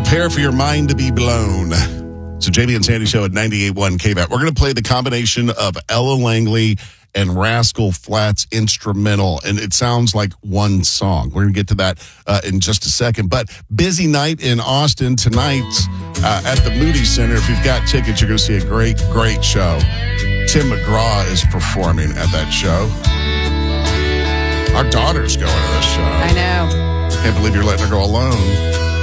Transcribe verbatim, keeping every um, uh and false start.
Prepare for your mind to be blown. So Jamie and Sandy Show at ninety-eight point one K V A T. We're going to play the combination of Ella Langley and Rascal Flatts instrumental, and it sounds like one song. We're going to get to that uh, in just a second. But busy night in Austin tonight uh, at the Moody Center. If you've got tickets, you're going to see a great, great show. Tim McGraw is performing at that show. Our daughter's going to this show. I know. Can't believe you're letting her go alone.